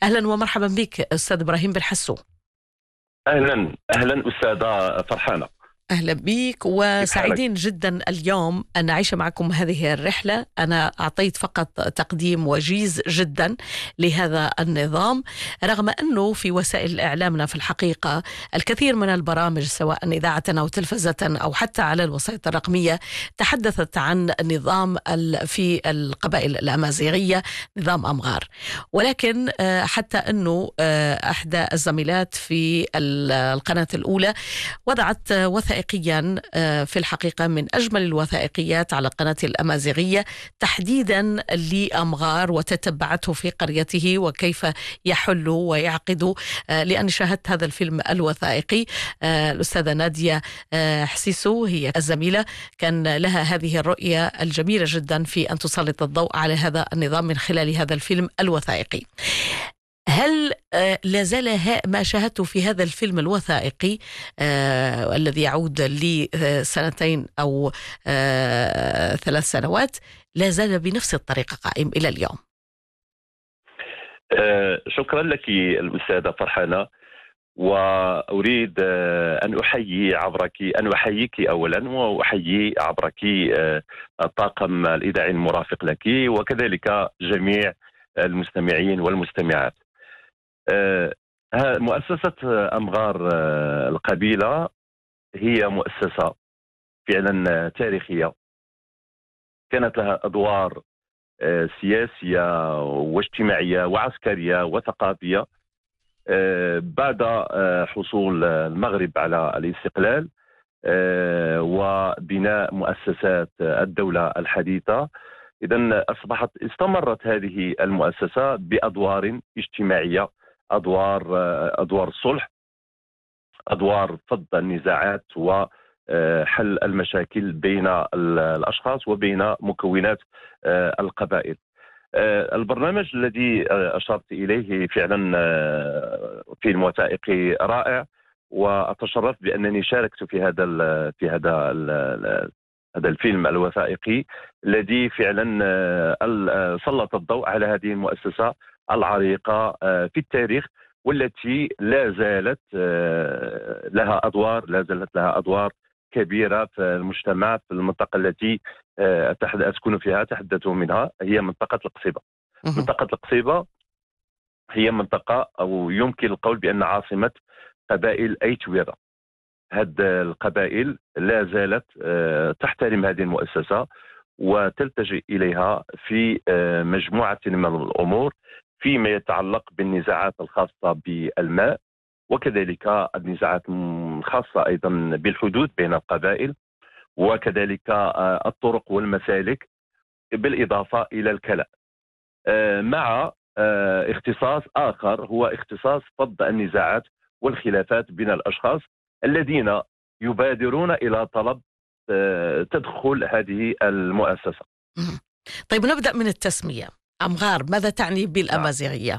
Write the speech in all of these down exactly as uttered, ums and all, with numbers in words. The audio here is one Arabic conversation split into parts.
أهلا ومرحبا بك أستاذ إبراهيم بن حسو. أهلا أهلا أستاذة فرحانة، أهلا بك، كيف حالك؟ وسعيدين جدا اليوم أن نعيش معكم هذه الرحلة. أنا أعطيت فقط تقديم وجيز جدا لهذا النظام، رغم أنه في وسائل إعلامنا في الحقيقة الكثير من البرامج سواء إذاعة أو تلفزة أو حتى على الوسائط الرقمية تحدثت عن نظام في القبائل الأمازيغية، نظام أمغار. ولكن حتى أنه أحدى الزميلات في القناة الأولى وضعت وثائقيا في الحقيقة من أجمل الوثائقيات على قناة الأمازيغية تحديدا لأمغار، وتتبعته في قريته وكيف يحل ويعقد. لأني شاهدت هذا الفيلم الوثائقي، الأستاذة نادية حسيسو هي الزميلة، كان لها هذه الرؤية الجميلة جدا في أن تسلط الضوء على هذا النظام من خلال هذا الفيلم الوثائقي. هل لا زال ما شاهدته في هذا الفيلم الوثائقي آه الذي يعود لسنتين أو آه ثلاث سنوات لا زال بنفس الطريقة قائم إلى اليوم؟ آه شكرا لك الأستاذة فرحانة، وأريد آه أن أحيي عبرك أن أحييك أولا، وأحيي عبرك آه الطاقم الإذاعي المرافق لك، وكذلك جميع المستمعين والمستمعات. آه مؤسسة أمغار آه القبيلة هي مؤسسة فعلا تاريخية، كانت لها أدوار آه سياسية واجتماعية وعسكرية وثقافية آه بعد آه حصول المغرب على الاستقلال آه وبناء مؤسسات الدولة الحديثة. إذن أصبحت استمرت هذه المؤسسة بأدوار اجتماعية، أدوار أدوار الصلح، أدوار فض النزاعات وحل المشاكل بين الأشخاص وبين مكونات القبائل. البرنامج الذي أشرت إليه فعلا فيلم وثائقي رائع، وأتشرف بأنني شاركت في هذا في هذا هذا الفيلم الوثائقي الذي فعلا سلط الضوء على هذه المؤسسة العريقة في التاريخ، والتي لا زالت لها أدوار لا زالت لها أدوار كبيرة في المجتمع في المنطقة التي أسكن فيها. تحدثت منها، هي منطقة القصيبة. منطقة القصيبة هي منطقة، أو يمكن القول بأن عاصمة قبائل أيتويرا. هذه القبائل لا زالت تحترم هذه المؤسسة وتلتجئ إليها في مجموعة من الأمور فيما يتعلق بالنزاعات الخاصة بالماء، وكذلك النزاعات الخاصة أيضا بالحدود بين القبائل، وكذلك الطرق والمسالك، بالإضافة إلى الكلاء، مع اختصاص آخر هو اختصاص فض النزاعات والخلافات بين الأشخاص الذين يبادرون إلى طلب تدخل هذه المؤسسة. طيب نبدأ من التسمية. أمغار ماذا تعني بالأمازيغية؟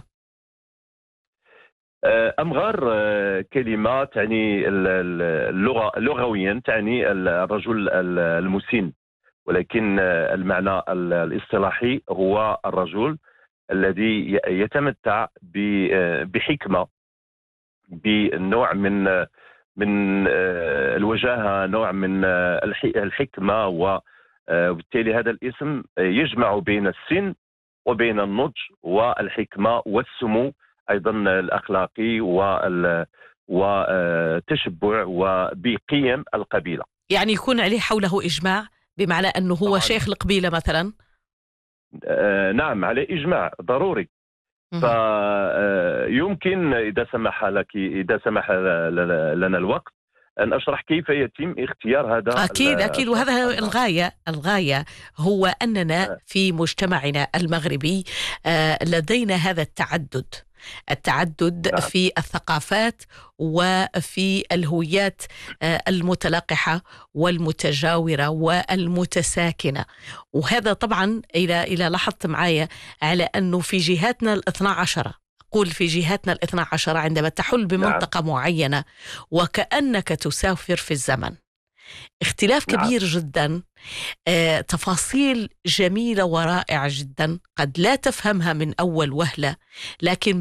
أمغار كلمة تعني اللغة لغويا تعني الرجل المسن، ولكن المعنى الاصطلاحي هو الرجل الذي يتمتع بحكمة، بنوع من من الوجاهة، نوع من الحكمة، وبالتالي هذا الاسم يجمع بين السن وبين النضج والحكمة والسمو أيضا الأخلاقي والتشبع وبقيم القبيلة. يعني يكون عليه حوله إجماع، بمعنى أنه هو شيخ القبيلة مثلا؟ آه نعم، عليه إجماع ضروري. فيمكن إذا سمح لك إذا سمح لنا الوقت أن أشرح كيف يتم اختيار هذا. أكيد أكيد، وهذا الغاية الغاية هو أننا في مجتمعنا المغربي لدينا هذا التعدد التعدد نعم. في الثقافات وفي الهويات المتلاقحة والمتجاورة والمتساكنة، وهذا طبعا إلى إلى لاحظت معايا على أنه في جهاتنا الاثنى عشر، أقول في جهاتنا الاثنى عشر عندما تحل بمنطقة نعم. معينة وكأنك تسافر في الزمن، اختلاف نعم. كبير جدا، آه، تفاصيل جميلة ورائعة جدا قد لا تفهمها من أول وهلة، لكن